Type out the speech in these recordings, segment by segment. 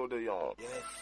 Scotland Yard.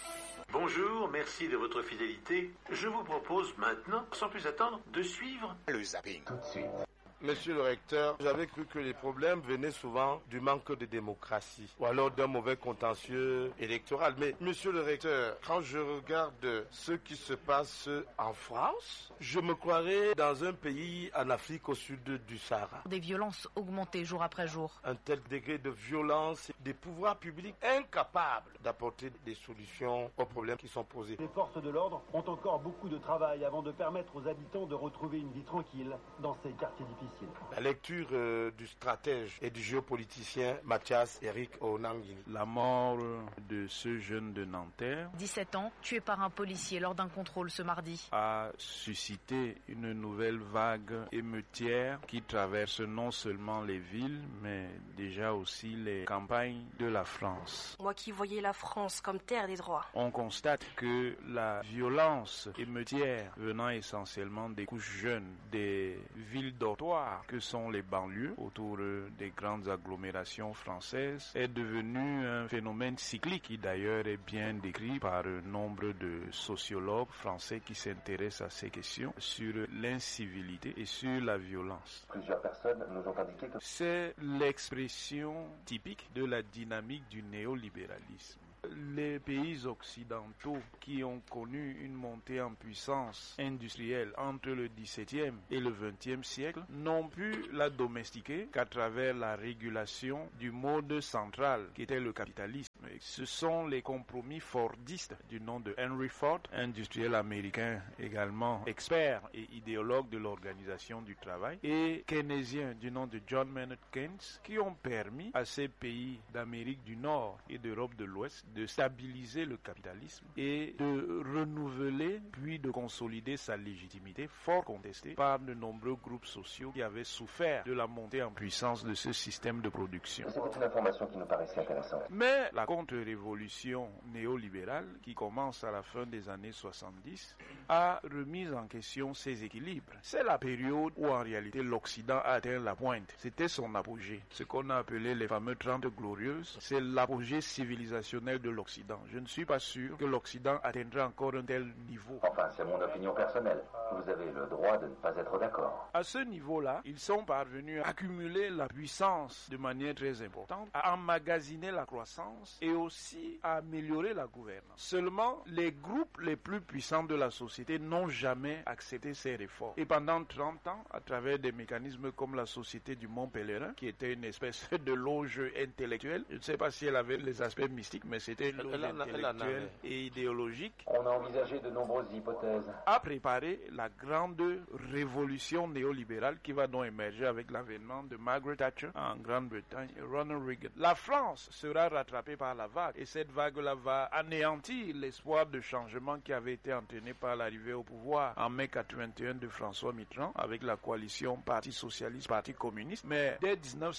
Bonjour, merci de votre fidélité. Je vous propose maintenant, sans plus attendre, de suivre Le zapping. Tout de suite. Monsieur le recteur, j'avais cru que les problèmes venaient souvent du manque de démocratie ou alors d'un mauvais contentieux électoral. Mais monsieur le recteur, quand je regarde ce qui se passe en France, je me croirais dans un pays en Afrique au sud du Sahara. Des violences augmentées jour après jour. Un tel degré de violence, des pouvoirs publics incapables d'apporter des solutions aux problèmes qui sont posés. Les forces de l'ordre ont encore beaucoup de travail avant de permettre aux habitants de retrouver une vie tranquille dans ces quartiers difficiles. La lecture du stratège et du géopoliticien Mathias Eric Onangini. La mort de ce jeune de Nanterre, 17 ans, tué par un policier lors d'un contrôle ce mardi, a suscité une nouvelle vague émeutière qui traverse non seulement les villes, mais déjà aussi les campagnes de la France. Moi qui voyais la France comme terre des droits. On constate que la violence émeutière venant essentiellement des couches jeunes, des villes dortoirs que sont les banlieues autour des grandes agglomérations françaises est devenu un phénomène cyclique qui d'ailleurs est bien décrit par nombre de sociologues français qui s'intéressent à ces questions sur l'incivilité et sur la violence. Plusieurs personnes nous ont indiqué que c'est l'expression typique de la dynamique du néolibéralisme. Les pays occidentaux qui ont connu une montée en puissance industrielle entre le XVIIe et le XXe siècle n'ont pu la domestiquer qu'à travers la régulation du mode central qui était le capitalisme. Et ce sont les compromis fordistes du nom de Henry Ford, industriel américain également expert et idéologue de l'organisation du travail, et keynésien du nom de John Maynard Keynes, qui ont permis à ces pays d'Amérique du Nord et d'Europe de l'Ouest de stabiliser le capitalisme et de renouveler puis de consolider sa légitimité fort contestée par de nombreux groupes sociaux qui avaient souffert de la montée en puissance de ce système de production. c'était une information qui nous paraissait intéressante. Mais la contre-révolution néolibérale qui commence à la fin des années 70 a remis en question ces équilibres. C'est la période où en réalité l'Occident a atteint la pointe. C'était son apogée. Ce qu'on a appelé les fameux 30 glorieuses, c'est l'apogée civilisationnelle de l'Occident. Je ne suis pas sûr que l'Occident atteindra encore un tel niveau. Enfin, c'est mon opinion personnelle. Vous avez le droit de ne pas être d'accord. À ce niveau-là, ils sont parvenus à accumuler la puissance de manière très importante, à emmagasiner la croissance et aussi à améliorer la gouvernance. Seulement, les groupes les plus puissants de la société n'ont jamais accepté ces réformes. Et pendant 30 ans, à travers des mécanismes comme la Société du Mont Pèlerin, qui était une espèce de loge intellectuelle, je ne sais pas si elle avait les aspects mystiques, mais c'était une loge intellectuelle et idéologique. On a envisagé de nombreuses hypothèses. A préparé la grande révolution néolibérale qui va donc émerger avec l'avènement de Margaret Thatcher en Grande-Bretagne et Ronald Reagan. La France sera rattrapée par la vague et cette vague-là va anéantir l'espoir de changement qui avait été entraîné par l'arrivée au pouvoir en mai 81 de François Mitterrand avec la coalition Parti Socialiste, Parti Communiste. Mais dès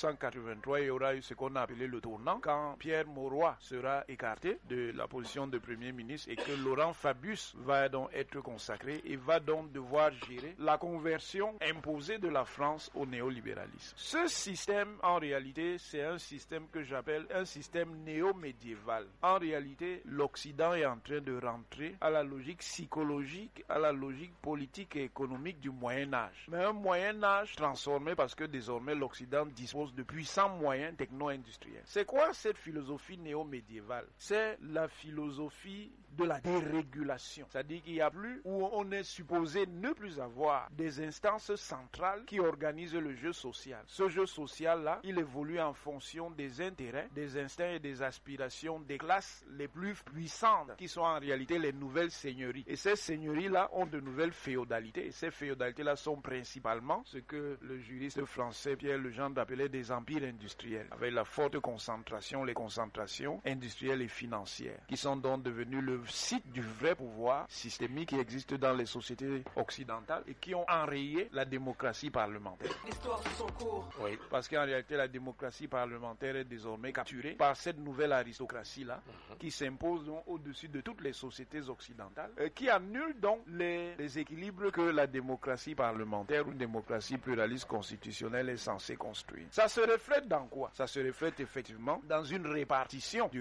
1983, il y aura eu ce qu'on a appelé le tournant quand Pierre Mauroy sera écarté de la position de Premier ministre et que Laurent Fabius va donc être consacré et va donc devoir gérer la conversion imposée de la France au néolibéralisme. Ce système, en réalité, c'est un système que j'appelle un système néo-médiéval. En réalité, l'Occident est en train de rentrer à la logique psychologique, à la logique politique et économique du Moyen-Âge. Mais un Moyen-Âge transformé parce que désormais l'Occident dispose de puissants moyens techno-industriels. C'est quoi cette philosophie néo-médiévale? C'est la philosophie de la dérégulation. C'est-à-dire qu'il n'y a plus où on est supposé ne plus avoir des instances centrales qui organisent le jeu social. Ce jeu social-là, il évolue en fonction des intérêts, des instincts et des aspirations des classes les plus puissantes qui sont en réalité les nouvelles seigneuries. Et ces seigneuries-là ont de nouvelles féodalités. Et ces féodalités-là sont principalement ce que le juriste français Pierre Legendre appelait des empires industriels, avec la forte concentration, les concentrations industrielles et financières, qui sont donc devenues le site du vrai pouvoir systémique qui existe dans les sociétés occidentales et qui ont enrayé la démocratie parlementaire. L'histoire de son cours. Oui, parce qu'en réalité, la démocratie parlementaire est désormais capturée par cette nouvelle aristocratie-là, qui s'impose donc au-dessus de toutes les sociétés occidentales, qui annule donc les équilibres que la démocratie parlementaire ou une démocratie pluraliste constitutionnelle est censée construire. Ça se reflète dans quoi? Ça se reflète effectivement dans une répartition du revenu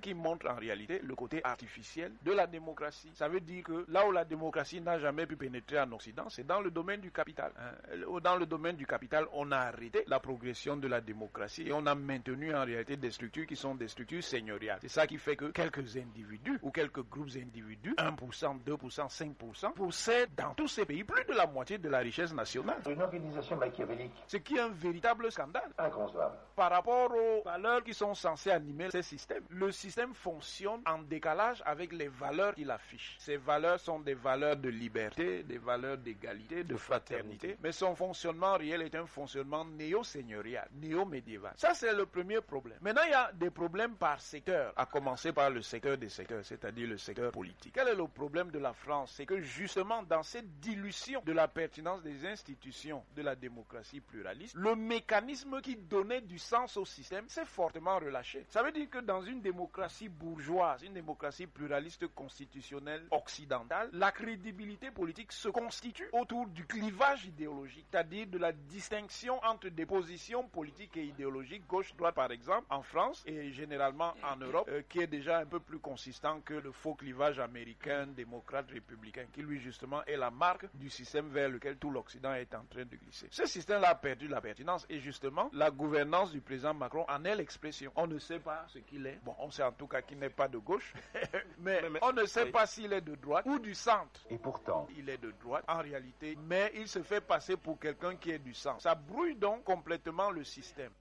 qui montre en réalité le côté artificiel de la démocratie. Ça veut dire que là où la démocratie n'a jamais pu pénétrer en Occident, c'est dans le domaine du capital. Dans le domaine du capital, on a arrêté la progression de la démocratie et on a maintenu en réalité des structures qui sont des structures seigneuriales. C'est ça qui fait que quelques individus ou quelques groupes individus, 1%, 2%, 5%, possèdent dans tous ces pays plus de la moitié de la richesse nationale. Une organisation machiavélique. Ce qui est un véritable scandale. Inconcevable. Par rapport aux valeurs qui sont censées animer ces systèmes, le système fonctionne en décalage avec les valeurs qu'il affiche. Ces valeurs sont des valeurs de liberté, des valeurs d'égalité, de fraternité, mais son fonctionnement réel est un fonctionnement néo-seigneurial, néo-médiéval. Ça, c'est le premier problème. Maintenant, il y a des problèmes par secteur, à commencer par le secteur des secteurs, c'est-à-dire le secteur politique. Quel est le problème de la France? C'est que justement, dans cette dilution de la pertinence des institutions de la démocratie pluraliste, le mécanisme qui donnait du sens au système s'est fortement relâché. Ça veut dire que dans une démocratie bourgeoise, une démocratie pluraliste constitutionnelle occidentale, la crédibilité politique se constitue autour du clivage idéologique, c'est-à-dire de la distinction entre des positions politiques et idéologiques, gauche-droite par exemple, en France et généralement en Europe, qui est déjà un peu plus consistant que le faux clivage américain, démocrate-républicain, qui lui justement est la marque du système vers lequel tout l'Occident est en train de glisser. Ce système-là a perdu la pertinence et justement, la gouvernance du président Macron en est l'expression. On ne sait pas ce qu'il est. Bon, on sait en tout cas qu'il n'est pas de gauche, mais on ne sait pas s'il est de droite ou du centre. Et pourtant, il est de droite en réalité, mais il se fait passer pour quelqu'un qui est du centre. Ça brouille donc complètement le système.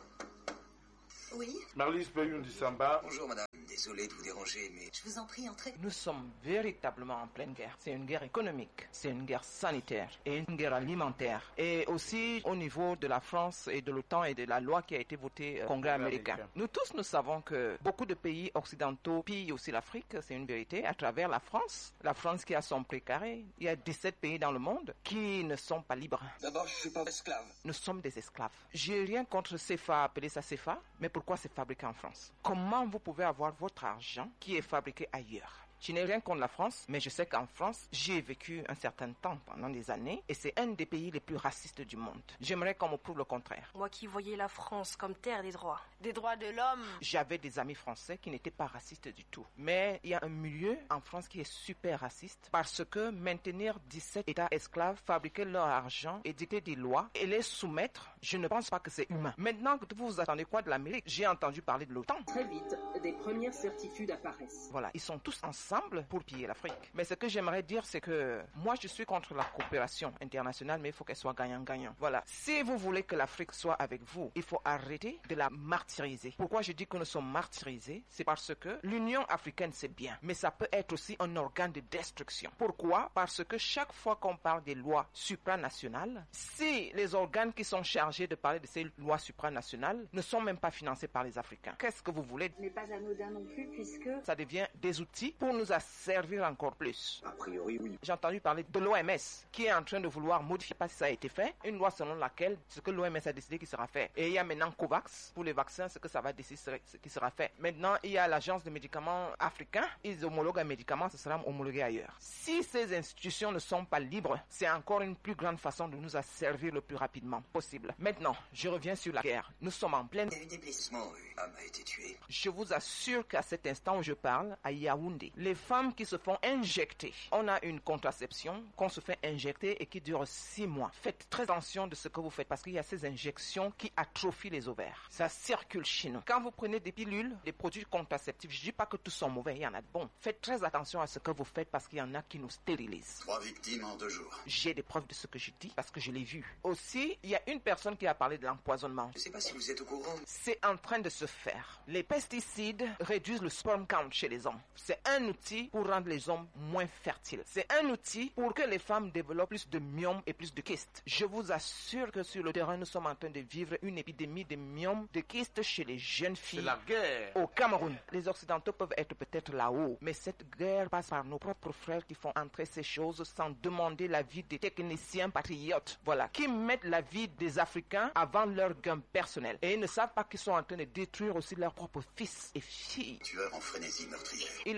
Oui. Marlise Peyun-Dissamba. Bonjour madame, désolé de vous déranger, mais... Je vous en prie, entrez. Nous sommes véritablement en pleine guerre. C'est une guerre économique, c'est une guerre sanitaire et une guerre alimentaire. Et aussi au niveau de la France et de l'OTAN et de la loi qui a été votée au Congrès américain. Nous tous, nous savons que beaucoup de pays occidentaux pillent aussi l'Afrique, c'est une vérité, à travers la France. La France qui a son précaré. Il y a 17 pays dans le monde qui ne sont pas libres. D'abord, je ne suis pas esclave. Nous sommes des esclaves. J'ai rien contre CFA, appeler ça CFA, mais pourquoi c'est fabriqué en France? Comment vous pouvez avoir votre argent qui est fabriqué ailleurs? Je n'ai rien contre la France, mais je sais qu'en France, j'y ai vécu un certain temps, pendant des années, et c'est un des pays les plus racistes du monde. J'aimerais qu'on me prouve le contraire. Moi qui voyais la France comme terre des droits. Des droits de l'homme. J'avais des amis français qui n'étaient pas racistes du tout. Mais il y a un milieu en France qui est super raciste parce que maintenir 17 États esclaves, fabriquer leur argent, édicter des lois et les soumettre, je ne pense pas que c'est humain. Maintenant, vous vous attendez quoi de l'Amérique? J'ai entendu parler de l'OTAN. Très vite, des premières certitudes apparaissent. Voilà, ils sont tous ensemble pour piller l'Afrique. Mais ce que j'aimerais dire, c'est que moi, je suis contre la coopération internationale, mais il faut qu'elle soit gagnant-gagnant. Voilà. Si vous voulez que l'Afrique soit avec vous, il faut arrêter de la martyriser. Pourquoi je dis que nous sommes martyrisés? C'est parce que l'Union africaine, c'est bien, mais ça peut être aussi un organe de destruction. Pourquoi? Parce que chaque fois qu'on parle des lois supranationales, si les organes qui sont chargés de parler de ces lois supranationales ne sont même pas financés par les Africains, qu'est-ce que vous voulez? Ce n'est pas anodin non plus, puisque ça devient des outils pour nous servir encore plus. A priori, oui. J'ai entendu parler de l'OMS qui est en train de vouloir modifier, pas si ça a été fait, une loi selon laquelle ce que l'OMS a décidé qui sera fait. Et il y a maintenant COVAX pour les vaccins, ce que ça va décider ce qui sera fait. Maintenant, il y a l'agence de médicaments africains, ils homologuent un médicament, ce sera homologué ailleurs. Si ces institutions ne sont pas libres, c'est encore une plus grande façon de nous asservir le plus rapidement possible. Maintenant, je reviens sur la guerre. Nous sommes en pleine... Il y a eu des blessements, une femme a été tuée. Je vous assure qu'à cet instant où je parle, à Yaoundé, les femmes qui se font injecter. On a une contraception qu'on se fait injecter et qui dure 6 mois. Faites très attention de ce que vous faites parce qu'il y a ces injections qui atrophient les ovaires. Ça circule chez nous. Quand vous prenez des pilules, des produits contraceptifs, je dis pas que tous sont mauvais, il y en a de bons. Faites très attention à ce que vous faites parce qu'il y en a qui nous stérilisent. 3 victimes en 2 jours. J'ai des preuves de ce que je dis parce que je l'ai vu. Aussi, il y a une personne qui a parlé de l'empoisonnement. Je ne sais pas si vous êtes au courant. C'est en train de se faire. Les pesticides réduisent le sperm count chez les hommes. C'est un outil pour rendre les hommes moins fertiles. C'est un outil pour que les femmes développent plus de myomes et plus de kystes. Je vous assure que sur le terrain, nous sommes en train de vivre une épidémie de myomes, de kystes chez les jeunes filles. C'est la guerre. Au Cameroun, les Occidentaux peuvent être peut-être là-haut, mais cette guerre passe par nos propres frères qui font entrer ces choses sans demander l'avis des techniciens patriotes. Voilà, qui mettent la vie des Africains avant leur gain personnel. Et ils ne savent pas qu'ils sont en train de détruire aussi leurs propres fils et filles. Tueur en frénésie meurtrière. Il est très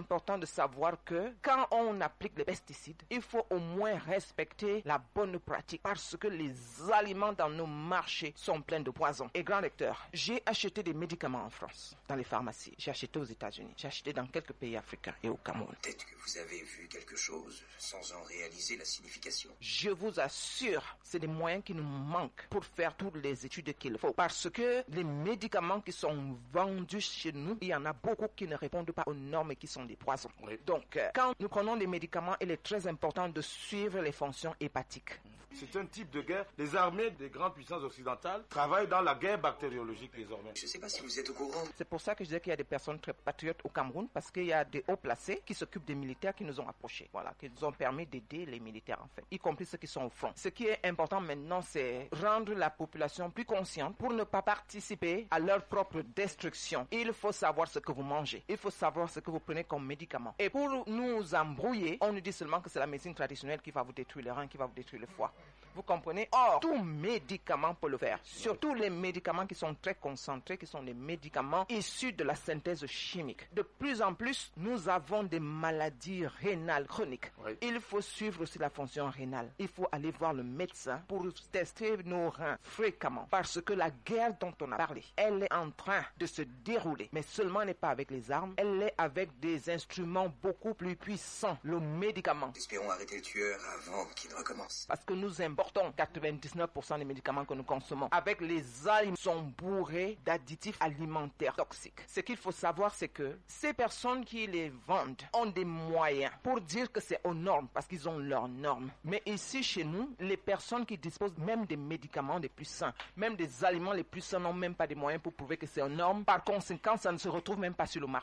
important de savoir que quand on applique les pesticides, il faut au moins respecter la bonne pratique parce que les aliments dans nos marchés sont pleins de poison. Et grand lecteur, j'ai acheté des médicaments en France, dans les pharmacies. J'ai acheté aux États-Unis. J'ai acheté dans quelques pays africains et au Cameroun. Peut-être que vous avez vu quelque chose sans en réaliser la signification. Je vous assure, c'est des moyens qui nous manquent pour faire toutes les études qu'il faut. Parce que les médicaments qui sont vendus chez nous, il y en a beaucoup qui ne répondent pas aux normes et qui sont des poisons. Oui. Donc, quand nous prenons des médicaments, il est très important de suivre les fonctions hépatiques. C'est un type de guerre. Les armées des grandes puissances occidentales travaillent dans la guerre bactériologique désormais. Je ne sais pas si vous êtes au courant. C'est pour ça que je disais qu'il y a des personnes très patriotes au Cameroun, parce qu'il y a des hauts placés qui s'occupent des militaires qui nous ont approchés. Voilà, qui nous ont permis d'aider les militaires en fait, y compris ceux qui sont au front. Ce qui est important maintenant, c'est rendre la population plus consciente pour ne pas participer à leur propre destruction. Il faut savoir ce que vous mangez. Il faut savoir ce que vous prenez comme médicament. Et pour nous embrouiller, on nous dit seulement que c'est la médecine traditionnelle qui va vous détruire les reins, qui va vous détruire le foie. Vous comprenez? Or, tout médicament peut le faire. Surtout les médicaments qui sont très concentrés, qui sont des médicaments issus de la synthèse chimique. De plus en plus, nous avons des maladies rénales chroniques. Oui. Il faut suivre aussi la fonction rénale. Il faut aller voir le médecin pour tester nos reins fréquemment. Parce que la guerre dont on a parlé, elle est en train de se dérouler. Mais seulement n'est pas avec les armes, elle est avec des instruments beaucoup plus puissants. Le médicament. Espérons arrêter le tueur avant qu'il ne recommence. Parce que nous importons 99% des médicaments que nous consommons. Avec les aliments sont bourrés d'additifs alimentaires toxiques. Ce qu'il faut savoir, c'est que ces personnes qui les vendent ont des moyens pour dire que c'est aux normes, parce qu'ils ont leurs normes. Mais ici, chez nous, les personnes qui disposent même des médicaments les plus sains, même des aliments les plus sains, n'ont même pas des moyens pour prouver que c'est aux normes. Par conséquent, ça ne se retrouve même pas sur le marché.